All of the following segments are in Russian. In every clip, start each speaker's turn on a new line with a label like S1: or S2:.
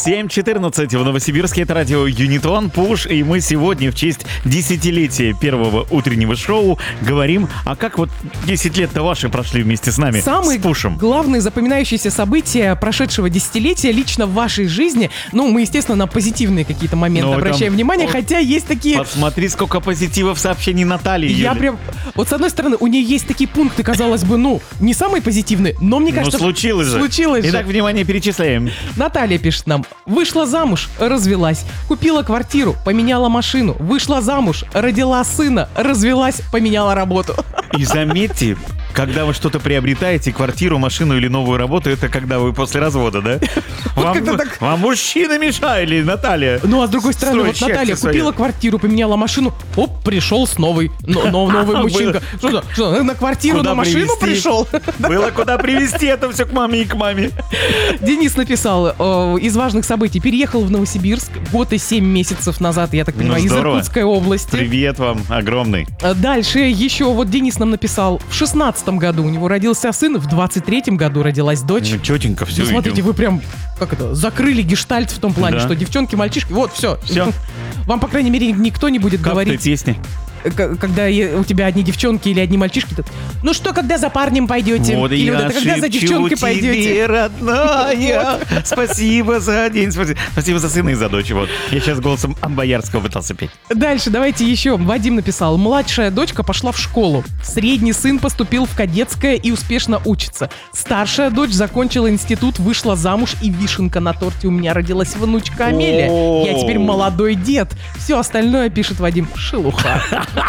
S1: 7:14 в Новосибирске. Это радио Юнитон, Пуш. И мы сегодня в честь десятилетия первого утреннего шоу говорим, а как вот 10 лет-то ваши прошли вместе с нами,
S2: Самые
S1: с Пушем.
S2: главные запоминающиеся события прошедшего десятилетия лично в вашей жизни. Ну, мы, естественно, на позитивные какие-то моменты обращаем внимание, хотя есть такие...
S1: Посмотри, сколько позитива в сообщении Натальи.
S2: Я прям... Вот с одной стороны, у нее есть такие пункты, казалось бы, ну, не самые позитивные, но мне кажется...
S1: случилось же. Итак, внимание, перечисляем.
S2: Наталья пишет нам: вышла замуж, развелась, купила квартиру, поменяла машину, вышла замуж, родила сына, развелась, поменяла работу.
S1: И заметьте, когда вы что-то приобретаете, квартиру, машину или новую работу, это когда вы после развода, да? Вам мужчины мешали, Наталья.
S2: Ну, а с другой стороны, вот Наталья купила квартиру, поменяла машину, оп, пришел с новый мужчинка. Что, на квартиру, на машину пришел?
S1: Было куда привезти это все к маме и к маме.
S2: Денис написал из важных событий: переехал в Новосибирск год и 7 месяцев назад, я так понимаю, из Иркутской области.
S1: Привет вам огромный.
S2: Дальше еще вот Денис нам написал: в 16-м году у него родился сын, в 23-м году родилась дочь.
S1: Ну, четенько все.
S2: Ну, смотрите, вы прям, закрыли гештальт в том плане, что девчонки, мальчишки, вот, все. Вам, по крайней мере, никто не будет говорить...
S1: песни?
S2: Когда у тебя одни девчонки или одни мальчишки, ну что, когда за парнем пойдете?
S1: Вот
S2: или
S1: я
S2: вот это, когда за девчонкой пойдете?
S1: Родная, спасибо за день, спасибо за сына и за дочь. Вот. Я сейчас голосом Боярского пытался петь.
S2: Дальше, давайте еще. Вадим написал: младшая дочка пошла в школу. Средний сын поступил в кадетское и успешно учится. Старшая дочь закончила институт, вышла замуж, и вишенка на торте: у меня родилась внучка Амелия. Я теперь молодой дед. Все остальное, пишет Вадим, шелуха.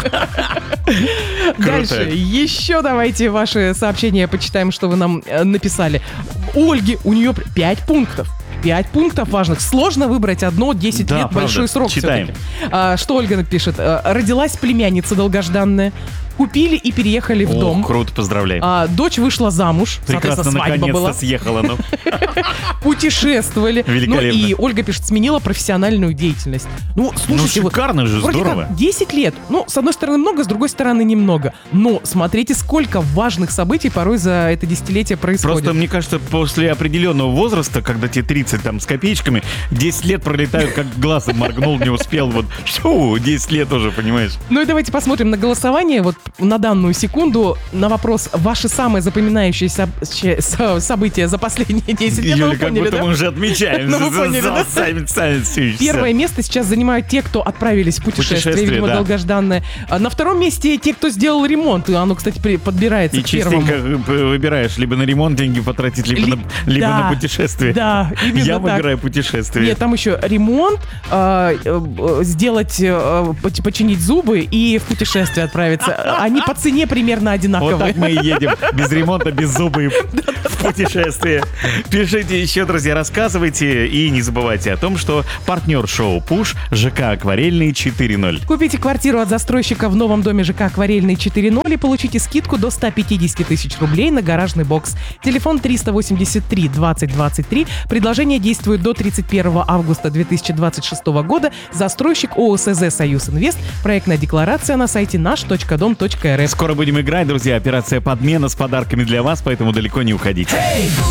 S2: Дальше. Еще давайте ваши сообщения почитаем, что вы нам написали. У Ольги, у нее 5 пунктов. 5 пунктов важных. Сложно выбрать одно, 10 лет, правда, большой срок.
S1: Читаем.
S2: Что Ольга напишет? Родилась племянница долгожданная. Купили и переехали в дом.
S1: Круто, поздравляем.
S2: Дочь вышла замуж.
S1: Прекрасно, наконец-то съехала.
S2: Путешествовали.
S1: Великолепно.
S2: И Ольга пишет: сменила профессиональную деятельность. Ну, слушайте,
S1: шикарно же, здорово.
S2: 10 лет. Ну, с одной стороны много, с другой стороны немного. Но смотрите, сколько важных событий порой за это десятилетие происходит.
S1: Просто, мне кажется, после определенного возраста, когда тебе 30 там с копеечками, 10 лет пролетают, как глазом моргнул, не успел. Вот, 10 лет уже, понимаешь?
S2: Ну и давайте посмотрим на голосование. Вот на данную секунду на вопрос: ваши самые запоминающиеся события за последние 10 лет.
S1: Юля, как будто мы уже отмечаем.
S2: Ну, вы поняли, да? Первое место сейчас занимают те, кто отправились в путешествие, видимо, долгожданное. На втором месте те, кто сделал ремонт. И оно, кстати, подбирается к первому.
S1: И частенько выбираешь либо на ремонт деньги потратить, либо на путешествие.
S2: Да, именно
S1: Я
S2: так.
S1: выбираю путешествие.
S2: Нет, там еще ремонт, сделать, починить зубы и в путешествие отправиться. Они по цене примерно одинаковые.
S1: Вот так мы и едем. Без ремонта, без зубы в путешествие. Пишите еще, друзья, рассказывайте. И не забывайте о том, что партнер шоу «Пуш» ЖК «Акварельный» 4.0.
S2: Купите квартиру от застройщика в новом доме ЖК «Акварельный» 4.0 и получите скидку до 150 тысяч рублей на гаражный бокс. Телефон 383 20 23. Предложение действует до 31 августа 2026 года. Застройщик ООСЗ «Союз Инвест». Проектная декларация на сайте наш.дом.рф.
S1: Скоро будем играть, друзья. Операция «Подмена» с подарками для вас, поэтому далеко не уходите.